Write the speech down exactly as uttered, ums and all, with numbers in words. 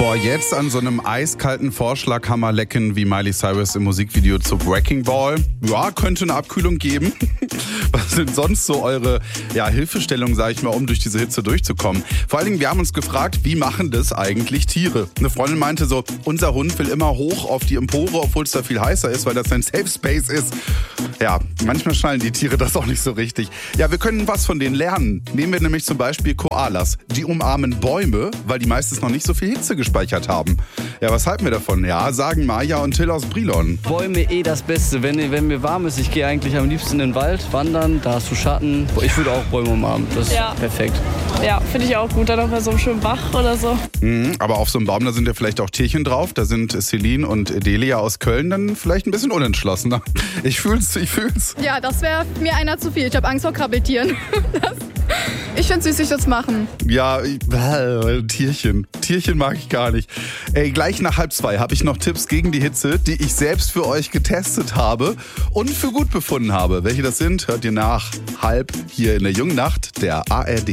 Boah, jetzt an so einem eiskalten Vorschlaghammer lecken wie Miley Cyrus im Musikvideo zu Wrecking Ball. Ja, könnte eine Abkühlung geben. Was sind sonst so eure ja, Hilfestellungen, sage ich mal, um durch diese Hitze durchzukommen? Vor allen Dingen, wir haben uns gefragt, wie machen das eigentlich Tiere? Eine Freundin meinte so, unser Hund will immer hoch auf die Empore, obwohl es da viel heißer ist, weil das sein Safe Space ist. Ja, manchmal schnallen die Tiere das auch nicht so richtig. Ja, wir können was von denen lernen. Nehmen wir nämlich zum Beispiel Koalas. Die umarmen Bäume, weil die meistens noch nicht so viel Hitze gespeichert haben. Ja, was halten wir davon? Ja, sagen Maja und Till aus Brilon. Bäume eh das Beste. Wenn, wenn mir warm ist, ich gehe eigentlich am liebsten in den Wald wandern, da hast du Schatten. Ich würde auch Bäume umarmen. Das ist ja. perfekt. Ja, finde ich auch gut. Dann noch bei so einem schönen Bach oder so. Mhm, aber auf so einem Baum, da sind ja vielleicht auch Tierchen drauf. Da sind Celine und Delia aus Köln dann vielleicht ein bisschen unentschlossener. Ich fühl's, ich fühl's. Ja, das wäre mir einer zu viel. Ich habe Angst vor Krabbeltieren. Das, ich finde süß, sich das machen. Ja, ich, äh, Tierchen. Tierchen mag ich gar nicht. Ey, gleich nach halb zwei habe ich noch Tipps gegen die Hitze, die ich selbst für euch getestet habe und für gut befunden habe. Welche das sind, hört ihr nach halb hier in der Jungen Nacht der A R D.